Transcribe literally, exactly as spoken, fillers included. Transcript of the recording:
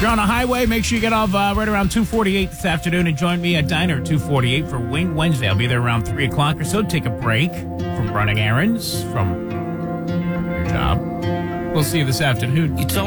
you're on a highway, make sure you get off uh, right around two forty-eight this afternoon and join me at Diner two forty-eight for Wing Wednesday. I'll be there around three o'clock or so. Take a break from running errands, from your job. We'll see you this afternoon.